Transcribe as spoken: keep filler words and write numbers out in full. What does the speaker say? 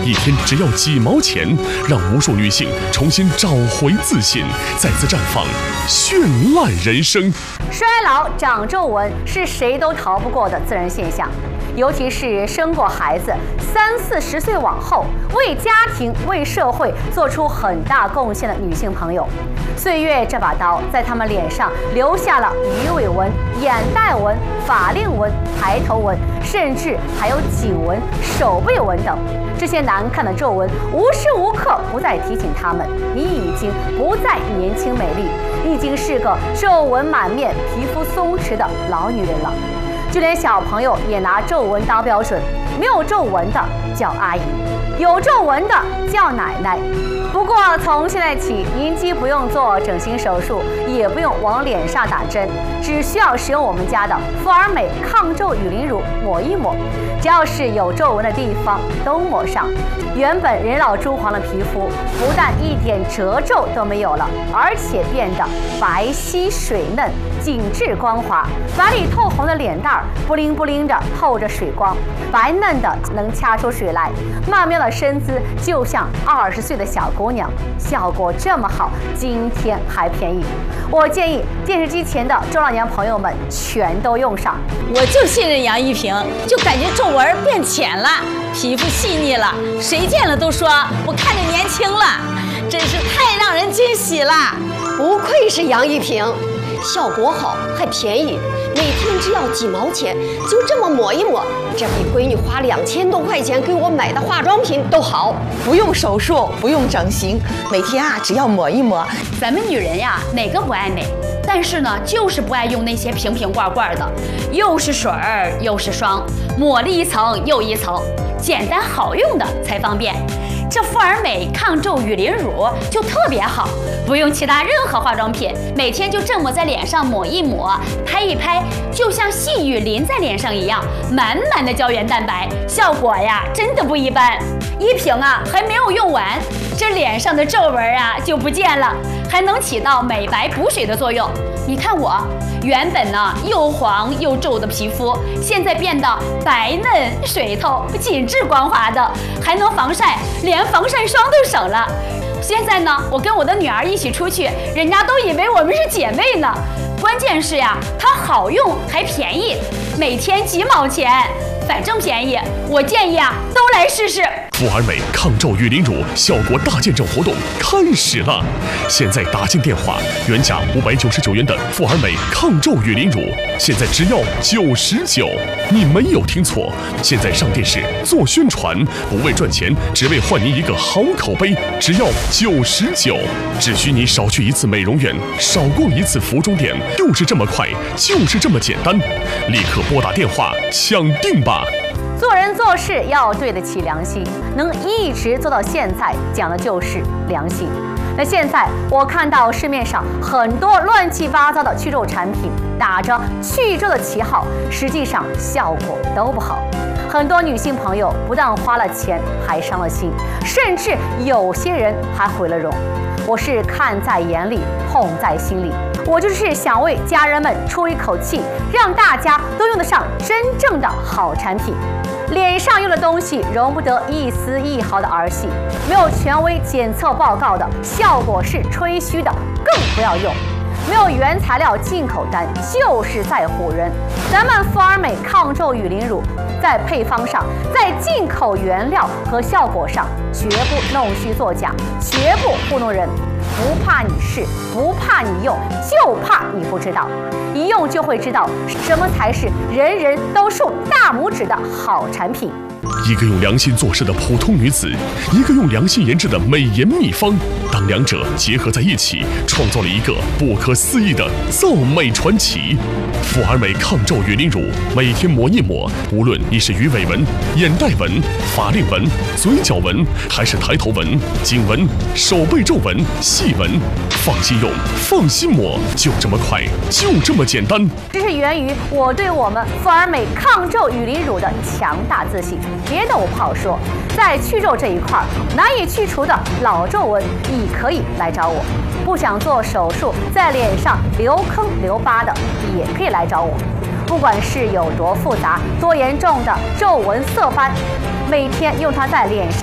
一天只要几毛钱，让无数女性重新找回自信，再次绽放绚烂人生。 衰老、长皱纹是谁都逃不过的自然现象，尤其是生过孩子、三四十岁往后，为家庭、为社会做出很大贡献的女性朋友，岁月这把刀在她们脸上留下了鱼尾纹、眼袋纹、法令纹、抬头纹，甚至还有颈纹、手背纹等。这些难看的皱纹无时无刻不在提醒她们，你已经不再年轻美丽，你已经是个皱纹满面、皮肤松弛的老女人了。就连小朋友也拿皱纹当标准，没有皱纹的叫阿姨，有皱纹的叫奶奶。不过从现在起，您既不用做整形手术，也不用往脸上打针，只需要使用我们家的富尔美抗皱雨淋乳抹一抹，只要是有皱纹的地方都抹上，原本人老珠黄的皮肤不但一点褶皱都没有了，而且变得白皙水嫩、紧致光滑，白里透红的脸蛋儿不灵不灵的透着水光，白嫩的能掐出水来，曼妙的身姿就像二十岁的小姑娘，效果这么好，今天还便宜。我建议电视机前的中老年朋友们全都用上。 我就信任杨一平，就感觉皱纹变浅了，皮肤细腻了，谁见了都说我看着年轻了，真是太让人惊喜了。 不愧是杨一平，效果好还便宜，每天只要几毛钱，就这么抹一抹，这比闺女花两千多块钱给我买的化妆品都好。 不用手术，不用整形，每天啊只要抹一抹。 咱们女人呀，哪个不爱美？但是呢，就是不爱用那些瓶瓶罐罐的，又是水儿又是霜，抹了一层又一层，简单好用的才方便。这富尔美抗皱雨淋乳就特别好，不用其他任何化妆品，每天就这么在脸上抹一抹，拍一拍，就像细雨淋在脸上一样，满满的胶原蛋白，效果呀真的不一般。一瓶啊还没有用完，这脸上的皱纹啊就不见了，还能起到美白补水的作用。你看我原本呢又黄又皱的皮肤，现在变得白嫩水透、紧致光滑的，还能防晒，连防晒霜都省了。现在呢，我跟我的女儿一起出去，人家都以为我们是姐妹呢。关键是呀，它好用还便宜，每天几毛钱，反正便宜。我建议啊，都来试试。 富尔美抗皱雨淋乳效果大见证活动开始了！现在打进电话，原价五百九十九元的富尔美抗皱雨淋乳，现在只要九十九。你没有听错，现在上电视做宣传，不为赚钱，只为换您一个好口碑，只要九十九。只需你少去一次美容院，少逛一次服装店，就是这么快，就是这么简单。立刻拨打电话抢定吧！ 做人做事要对得起良心，能一直做到现在，讲的就是良心。那现在我看到市面上很多乱七八糟的去皱产品，打着去皱的旗号，实际上效果都不好。很多女性朋友不但花了钱，还伤了心，甚至有些人还毁了容。我是看在眼里，痛在心里。我就是想为家人们出一口气，让大家都用得上真正的好产品。脸上用的东西容不得一丝一毫的儿戏，没有权威检测报告的，效果是吹嘘的，更不要用。没有原材料进口单，就是在唬人。咱们富尔美抗皱雨淋乳在配方上，在进口原料和效果上，绝不弄虚作假，绝不糊弄人。不怕你试，不怕你用，就怕你不知道。一用就会知道什么才是人人都竖大拇指的好产品。 一个用良心做事的普通女子，一个用良心研制的美颜秘方，当两者结合在一起，创造了一个不可思议的造美传奇。富尔美抗皱雨淋乳，每天抹一抹，无论你是鱼尾纹、眼袋纹、法令纹、嘴角纹，还是抬头纹、颈纹、手背皱纹、细纹，放心用，放心抹，就这么快，就这么简单。 这是源于我对我们富尔美抗皱雨淋乳的强大自信。别的我不好说，在去皱这一块难以去除的老皱纹，你可以来找我。不想做手术，在脸上留坑留疤的，也可以来找我。不管是有多复杂、多严重的皱纹色斑，每天用它在脸上